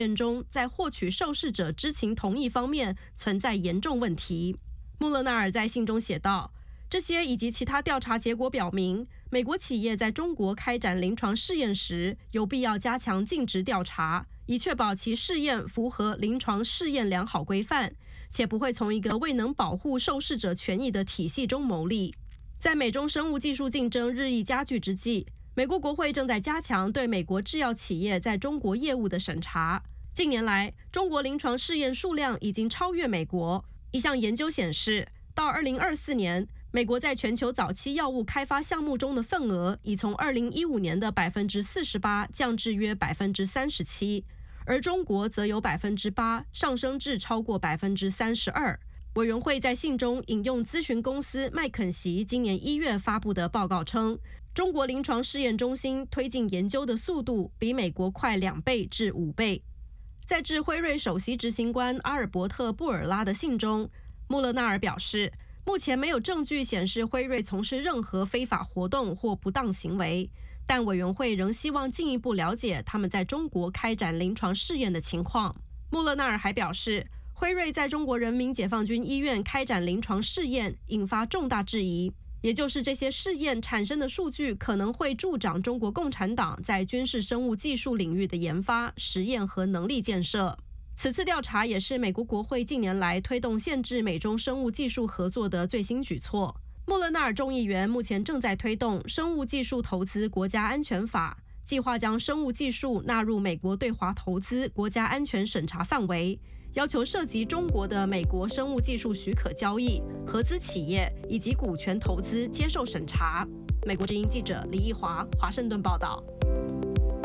院中在获取受试者知情同意方面存在严重问题。穆勒纳尔在信中写道，这些以及其他调查结果表明，美国企业在中国开展临床试验时，有必要加强尽职调查，以确保其试验符合临床试验良好规范，且不会从一个未能保护受试者权益的体系中牟利。在美中生物技术竞争日益加剧之际，美国国会正在加强对美国制药企业在中国业务的审查。近年来，中国临床试验数量已经超越美国。一项研究显示，到2024年，美国在全球早期药物开发项目中的份额已从2015年的48%降至约37%，而中国则由8%上升至超过32%。委员会在信中引用咨询公司麦肯锡今年1月发布的报告称，中国临床试验中心推进研究的速度比美国快2倍至5倍。在致辉瑞首席执行官阿尔伯特·布尔拉的信中，穆勒纳尔表示，目前没有证据显示辉瑞从事任何非法活动或不当行为，但委员会仍希望进一步了解他们在中国开展临床试验的情况。穆勒纳尔还表示，辉瑞在中国人民解放军医院开展临床试验引发重大质疑，也就是这些试验产生的数据可能会助长中国共产党在军事生物技术领域的研发、实验和能力建设。此次调查也是美国国会近年来推动限制美中生物技术合作的最新举措。穆勒纳尔众议员目前正在推动生物技术投资国家安全法，计划将生物技术纳入美国对华投资国家安全审查范围，要求涉及中国的美国生物技术许可交易、合资企业以及股权投资接受审查。美国之音记者李义华华盛顿报道。